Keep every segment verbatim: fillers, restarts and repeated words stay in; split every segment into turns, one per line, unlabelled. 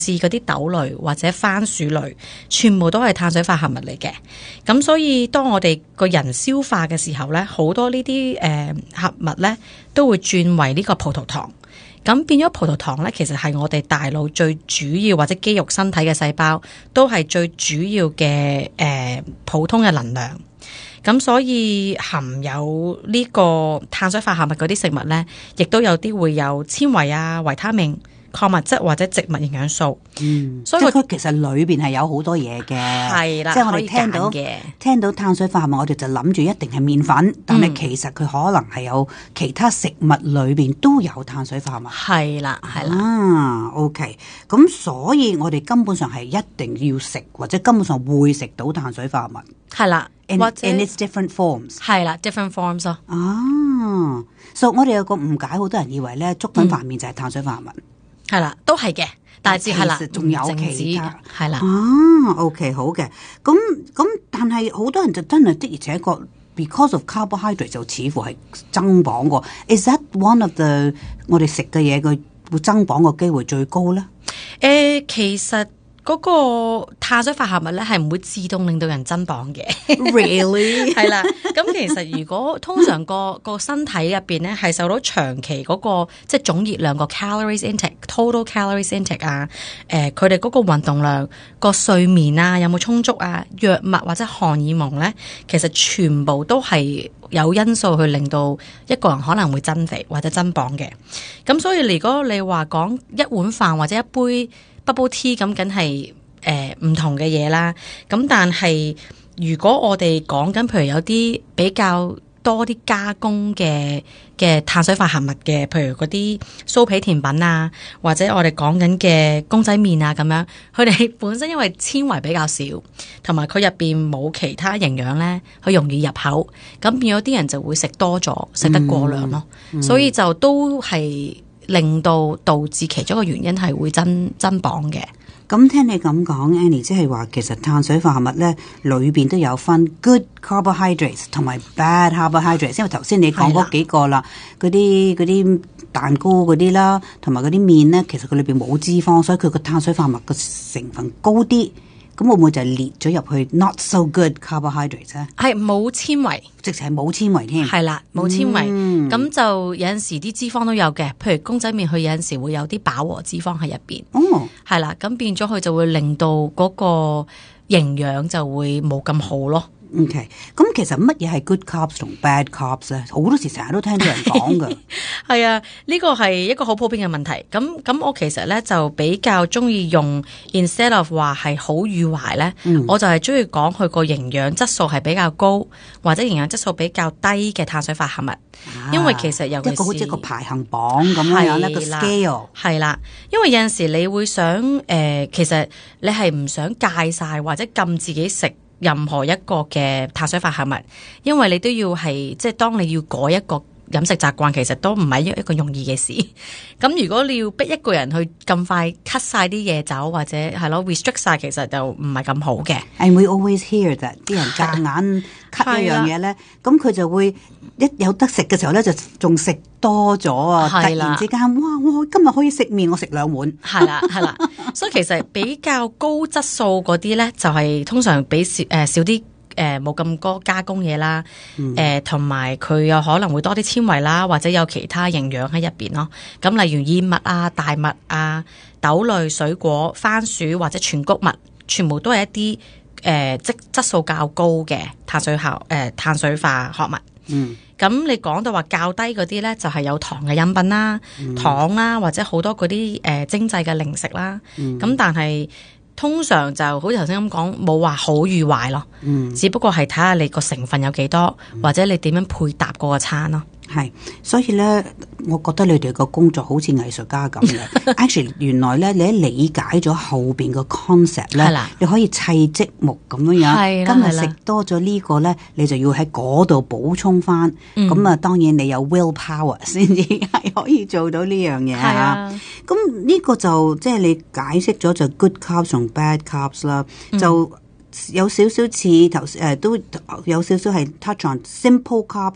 似嗰啲豆類或者番薯類，全部都係碳水化合物嚟嘅。咁所以當我哋個人消化嘅時候咧，好多呢啲誒合物咧都會轉為呢個葡萄糖。咁變咗葡萄糖咧，其實係我哋大腦最主要或者肌肉身體嘅細胞，都係最主要嘅誒、呃、普通嘅能量。咁所以含有呢個碳水化合物嗰啲食物咧，亦都有啲會有纖維啊、維他命、礦物質或者植物營養素。
嗯，
所以
佢其實裏邊係有好多嘢嘅，
係啦，
即係我哋聽到
嘅
聽到碳水化合物，我哋就諗住一定係麵粉，但係其實佢可能係有其他食物裏邊都有碳水化合物。
係啦，係啦。
啊 ，OK， 咁所以我哋根本上係一定要食，或者根本上會食到碳水化合物。
係啦，
In,
或者
in its different forms。
係啦 ，different forms 咯。
啊，所以我哋有個誤解，好多人以為咧粥粉飯麵就係碳水化合物。
係啦，都係嘅，但係只係啦，
仲有
唔淨
其他
係啦。
啊 ，OK， 好嘅，咁咁，但係好多人就真係的而且確 ，because of carbohydrate 就似乎係增磅過。Is that one of the 我哋食嘅嘢佢會增磅嘅機會最高咧？
誒、呃，其實嗰個碳水化合物咧係唔會自動令到人增磅嘅。
Really？
係啦，咁其實如果通常個個身體入邊咧係受到長期嗰、嗰個即係總熱量個 calories intake、total calories intake 啊，誒佢哋嗰個運動量、個睡眠啊有冇充足啊、藥物或者荷爾蒙咧，其實全部都係有因素去令到一個人可能會增肥或者增磅嘅。咁所以如果你話講一碗飯或者一杯 bubble tea 咁，梗係誒唔同嘅嘢啦。咁但係如果我哋講緊，譬如有啲比較多啲加工嘅嘅碳水化合物嘅，譬如嗰啲酥皮甜品啊，或者我哋講緊嘅公仔麵啊咁樣，佢哋本身因為纖維比較少，同埋佢入邊冇其他營養咧，佢容易入口，咁變咗啲人就會食多咗，食得過量咯。嗯嗯、所以就都係令到導致其中一個原因係會增增磅嘅。
咁聽你咁講 Annie 即係話其實碳水化合物咧裏邊都有分 good carbohydrates 同埋 bad carbohydrates， 因為頭先你講嗰幾個啦，嗰啲嗰啲蛋糕嗰啲啦，同埋嗰啲麵咧，其實佢裏邊冇脂肪，所以佢個碳水化合物嘅成分高啲。咁會唔會就係列咗入去 not so good carbohydrates 咧？
係冇纖維，
直情係冇纖維添。
係啦，冇纖維。咁、
嗯、
就有陣時啲脂肪都有嘅，譬如公仔麵，佢有陣時會有啲飽和脂肪喺入邊。
哦，
係啦，咁變咗佢就會令到嗰個營養就會冇咁好咯。
OK，咁其實乜嘢係 good carbs 同 bad carbs 咧？好多時成日都聽到人講㗎。
係啊，呢個係一個好普遍嘅問題。咁咁，我其實咧就比較中意用 instead of 話係好與壞咧，嗯、我就係中意講佢個營養質素係比較高，或者營養質素比較低嘅碳水化合物。啊、因為其實尤其是
一個好似一個排行榜咁樣一個 scale。係
啦，因為有陣時你會想誒、呃，其實你係唔想戒晒或者禁自己食任何一個嘅碳水化合物，因為你都要係即係當你要改一個飲食習慣，其實都唔係一一個容易嘅事。咁如果你要逼一個人去咁快 cut 晒啲嘢走，或者係咯 restrict 晒，其實就唔係咁好嘅。
And we always hear that 啲人夾硬 cut 一樣嘢咧，咁佢就會一有得食嘅時候咧，就仲食多咗啊！突然之間，哇！我今日可以食麵，我食兩碗。係
啦，係啦。所以其實比較高質素嗰啲咧，就係、是、通常比少誒、呃、少啲誒冇咁多加工嘢啦。誒同埋佢有可能會多啲纖維啦，或者有其他營養喺入邊咯。咁例如燕麥啊、大麥啊、豆類、水果、番薯或者全穀物，全部都係一啲誒質質素較高嘅碳水化誒、呃、碳水化合物。嗯。咁你講到話較低嗰啲咧，就係、是、有糖嘅飲品啦、嗯、糖啦，或者好多嗰啲誒精製嘅零食啦。咁、嗯、但係通常就好似頭先咁講，冇話好與壞咯。嗯，只不過係睇下你個成分有幾多，嗯、或者你點樣配搭嗰個餐咯。
係，所以咧，我覺得你哋個工作好似藝術家咁嘅。Actually， 原來咧，你一理解咗後邊個 concept 咧，你可以砌積木咁樣樣。今日食多咗呢個咧，你就要喺嗰度補充翻。咁啊、嗯，當然你有 will power 先至係可以做到呢樣嘢啊。咁呢個就即係你解釋咗就 good carbs 同 bad carbs 啦，嗯、就有少少似頭誒都有少少係 touch on simple carbs 同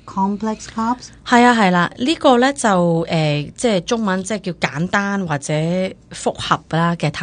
complex carbs
係啊係啦，呢、這個咧就誒、呃、即係中文即係叫簡單或者複合啦嘅